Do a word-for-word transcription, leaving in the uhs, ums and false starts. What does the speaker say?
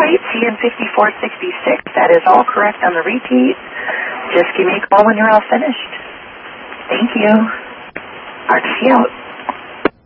right, C N fifty-four sixty-six. That is all correct on the repeat. Just give me a call when you're all finished. Thank you. R T C out.